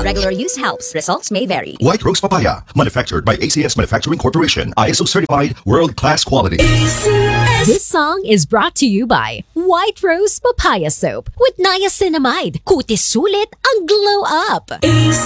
regular use helps. Results may vary. White Rose Papaya, manufactured by ACS Manufacturing Corporation, ISO certified, world-class quality. This song is brought to you by White Rose Papaya Soap with niacinamide. Kutis sulit ang glow up.